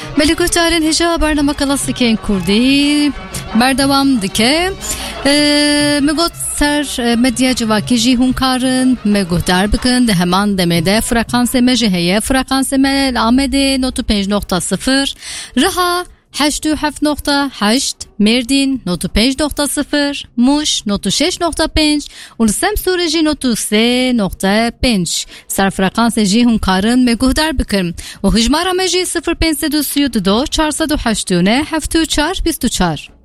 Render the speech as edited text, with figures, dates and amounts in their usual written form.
Melikutaren hija barnama klasik kurdی بردوام دکه مگوت سر مدیا جواکی جی هون کارن مگوت در بکن ده همان دمده فرکانس مجهیه فرکانس مل آمده نوتو 5.0 رها 87.8 مردین نوتو 5.0 موش نوتو 6.5 ولسم سورجی نوتو 3.5 سر فرکانس جی هون کارن مگوت در بکن و هجمارا مجی 0532 489 74 24